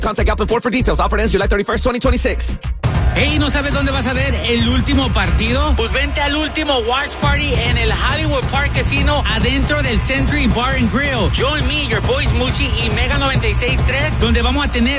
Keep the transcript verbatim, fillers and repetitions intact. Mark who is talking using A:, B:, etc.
A: Contact Galpin Ford for details. Offer ends July thirty-first, twenty twenty-six.
B: Hey, ¿no sabes dónde vas a ver el último partido? Pues vente al último watch party en el Hollywood Park Casino adentro del Century Bar and Grill. Join me, your boys Muchi y Mega noventa y seis punto tres, donde vamos a tener